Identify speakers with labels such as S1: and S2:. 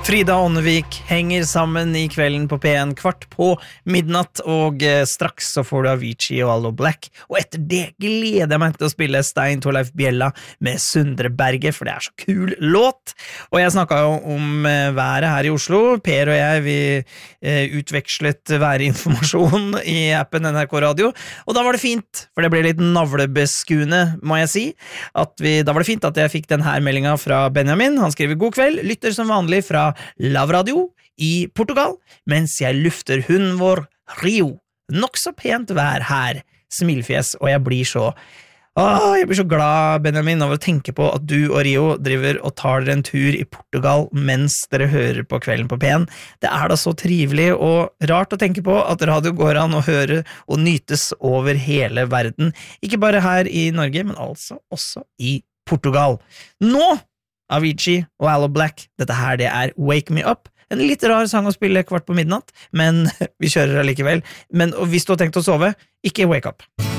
S1: Frida Ånnevik henger sammen I kvelden på P1 kvart på midnatt, og straks så får du Avicii og Allo Black, og etter det gleder jeg meg til å spille Stein Torleif Bjella med Sundreberget, for det så kul låt. Og jeg snakket jo om været her I Oslo. Per og jeg, vi utvekslet værinformasjon I appen NRK Radio, og da var det fint, for det ble litt navlebeskuende, må jeg si, da var det fint at jeg fikk denne meldingen fra Benjamin. Han skriver: God kveld, lytter som vanlig fra Lavradio I Portugal, mens jeg lufter hunden vår Rio. Nok så pent vær her, smilfjes, og jeg blir så glad, Benjamin, av å tenke på at du og Rio driver og tar dere en tur I Portugal mens dere hører på Kvelden på P1. Det da så trivelig og rart å tenke på at radio går an å høre og nytes over hele verden. Ikke bare her I Norge, men altså også I Portugal. Nå Avicii og Allo Black, dette her det Wake Me Up, en litt rar sang å spille kvart på midnatt, men vi kjører allikevel. Og hvis du har tenkt å sove, ikke wake up.